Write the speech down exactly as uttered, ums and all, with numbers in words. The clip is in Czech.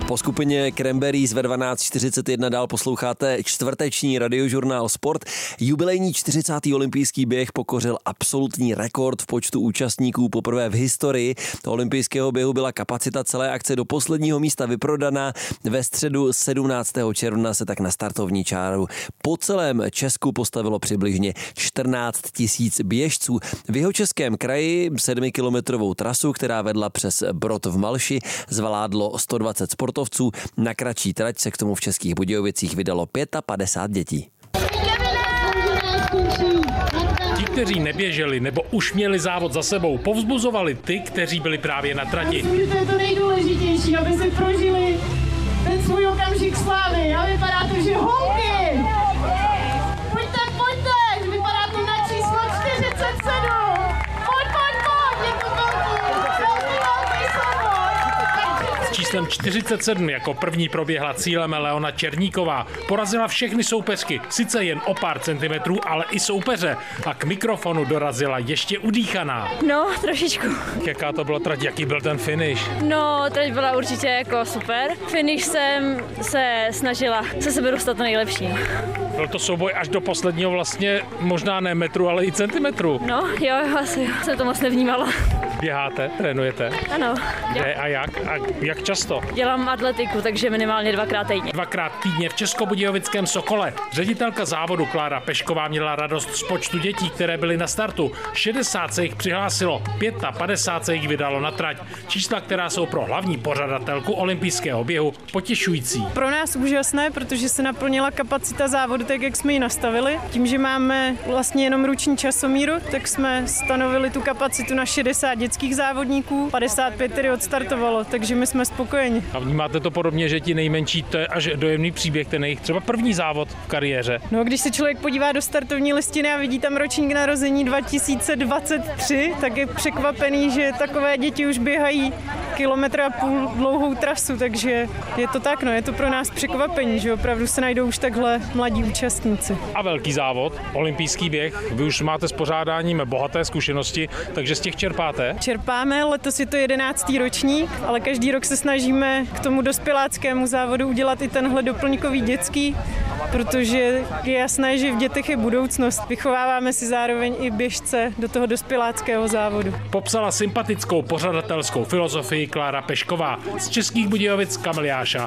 Po skupině Cranberries ve dvanáct čtyřicet jedna dál posloucháte čtvrteční radiožurnál Sport. Jubilejní čtyřicátý olympijský běh pokořil absolutní rekord v počtu účastníků. Poprvé v historii olympijského běhu byla kapacita celé akce do posledního místa vyprodaná. Ve středu sedmnáctého června se tak na startovní čáru po celém Česku postavilo přibližně čtrnáct tisíc běžců. V Jihočeském kraji sedmikilometrovou trasu, která vedla přes Brod v Malši, zvládlo sto dvacet sportovců. Na kratší trať se k tomu v Českých Budějovicích vydalo padesát pět dětí. Ti, kteří neběželi nebo už měli závod za sebou, povzbuzovali ty, kteří byli právě na trati. To je to nejdůležitější, aby si prožili ten svůj okamžik slávy. A vypadá to, že holky! Pojďte, pojďte! Vypadá to na číslo čtyřicet sedm! Pojď, pojď, pojď! Je to velký, velký, velký souboj! S číslem čtyřicet sedm jako první proběhla cílem Leona Černíková. Porazila všechny soupeřky, sice jen o pár centimetrů, ale i soupeře. A k mikrofonu dorazila ještě udýchaná. No, trošičku. Jaká to byla trať, jaký byl ten finish? No, trať byla určitě jako super. Finish jsem se snažila se sebe dostat to nejlepší. Byl to souboj až do posledního vlastně, možná ne metru, ale i centimetru. No, jo, asi jo. Jsem to moc nevnímala. Běháte, trénujete? Ano. Kde a jak? A jak často? Dělám atletiku, takže minimálně dvakrát týdně. Dvakrát týdně v Českobudějovickém Sokole. Ředitelka závodu Klára Pešková měla radost z počtu dětí, které byly na startu. šedesát se jich přihlásilo, padesát pět se jich vydalo na trať. Čísla, která jsou pro hlavní pořadatelku olympijského běhu potěšující. Pro nás úžasné, protože se naplnila kapacita závodu tak, jak jsme ji nastavili. Tím, že máme vlastně jenom ruční časomíru, tak jsme stanovili tu kapacitu na šedesát dětských závodníků, padesát pět tedy odstartovalo, takže my jsme spokojeni. A vnímáte to podobně, že ti nejmenší, to je až dojemný příběh, ten jejich třeba první závod v kariéře? No, když se člověk podívá do startovní listiny a vidí tam ročník narození dva tisíce dvacet tři, tak je překvapený, že takové děti už běhají kilometr a půl dlouhou trasu, takže je to tak, no, je to pro nás překvapení, že opravdu se najdou už takhle mladí účastníci. A velký závod, olympijský běh, vy už máte s pořádáním bohaté zkušenosti, takže z těch čerpáte? Čerpáme, letos je to jedenáctý ročník, ale každý rok se snažíme k tomu dospěláckému závodu udělat i tenhle doplňkový dětský, protože je jasné, že v dětech je budoucnost. Vychováváme si zároveň i běžce do toho dospěláckého závodu. Popsala sympatickou pořadatelskou filozofii Klára Pešková z Českých Budějovic Kamiliáša.